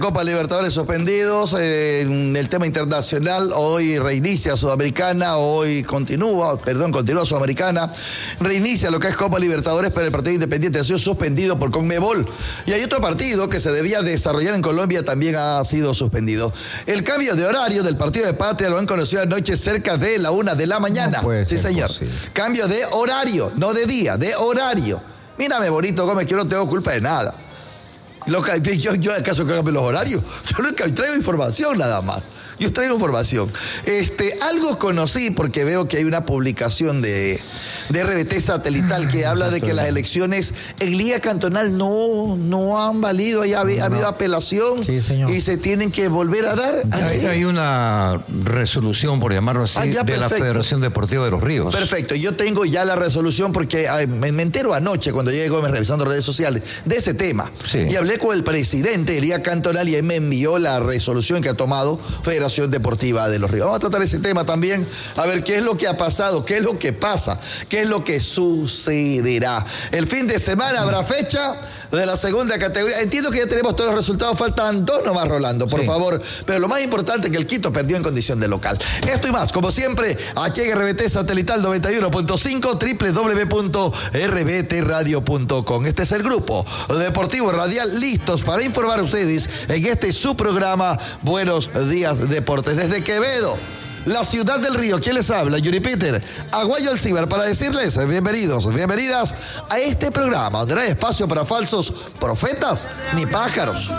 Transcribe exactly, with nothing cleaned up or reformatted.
Copa Libertadores suspendidos, eh, en el tema internacional, hoy reinicia Sudamericana, hoy continúa, perdón, continúa Sudamericana, reinicia lo que es Copa Libertadores, pero el partido Independiente ha sido suspendido por Conmebol. Y hay otro partido que se debía desarrollar en Colombia, también ha sido suspendido. El cambio de horario del partido de Patria lo han conocido anoche cerca de la una de la mañana. No puede sí, ser señor. posible. Cambio de horario, no de día, de horario. Mírame, bonito Gómez, que yo no tengo culpa de nada. Lo que, yo, yo acaso que cambio los horarios. Yo no traigo información nada más. Yo traigo información. Este, algo conocí porque veo que hay una publicación de, de R B T Satelital que habla de que las elecciones en Liga Cantonal no, no han valido, ya ha, ha habido apelación sí, señor. Y se tienen que volver a dar. Hay, hay una resolución, por llamarlo así, ah, ya, de la Federación Deportiva de los Ríos. Perfecto, yo tengo ya la resolución porque ay, me, me entero anoche cuando llegué Gómez revisando redes sociales de ese tema. Sí. Y hablé con el presidente de Liga Cantonal y él me envió la resolución que ha tomado Federación Deportiva de los Ríos. Vamos a tratar ese tema también, a ver qué es lo que ha pasado, qué es lo que pasa, qué es lo que sucederá. El fin de semana habrá fecha de la segunda categoría. Entiendo que ya tenemos todos los resultados, faltan dos nomás, Rolando, por sí. favor. Pero lo más importante es que el Quito perdió en condición de local. Esto y más, como siempre, aquí en R B T Satelital noventa y uno punto cinco, doble u doble u doble u punto r b t radio punto com. Este es el grupo deportivo radial, listos para informar a ustedes en este su programa Buenos Días Deportes. Desde Quevedo, la ciudad del río, ¿quién les habla? Yuri Peter, Aguayo Alcibar, para decirles bienvenidos, bienvenidas a este programa donde no hay espacio para falsos profetas ni pájaros.